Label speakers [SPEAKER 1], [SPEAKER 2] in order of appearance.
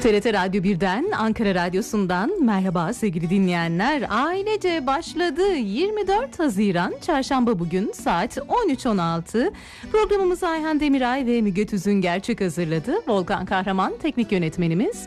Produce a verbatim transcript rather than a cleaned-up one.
[SPEAKER 1] T R T Radyo birden, Ankara Radyosu'ndan merhaba sevgili dinleyenler. Ailece başladı. yirmi dört Haziran Çarşamba bugün saat on üç on altı. Programımızı Ayhan Demiray ve Müge Tüzün Gerçek hazırladı. Volkan Kahraman teknik yönetmenimiz.